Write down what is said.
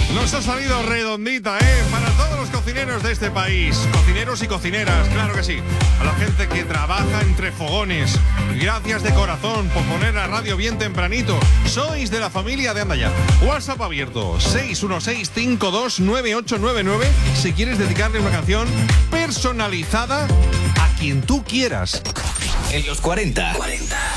Nos ha salido redondita, ¿eh? Para todos los cocineros de este país. Cocineros y cocineras, claro que sí. A la gente que trabaja entre fogones. Gracias de corazón por poner la radio bien tempranito. Sois de la familia de Anda Ya. WhatsApp abierto, 616-529899. Si quieres dedicarle una canción personalizada a quien tú quieras. En los 40.